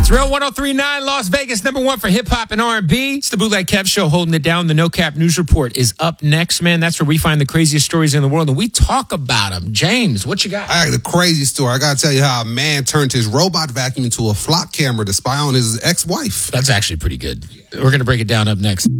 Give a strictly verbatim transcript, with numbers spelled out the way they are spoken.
It's Real one oh three point nine, Las Vegas, number one for hip-hop and R and B. It's the Bootleg Kev Show holding it down. The No Cap News Report is up next, man. That's where we find the craziest stories in the world, and we talk about them. James, what you got? I got the crazy story. I got to tell you how a man turned his robot vacuum into a flock camera to spy on his ex-wife. That's actually pretty good. We're going to break it down up next.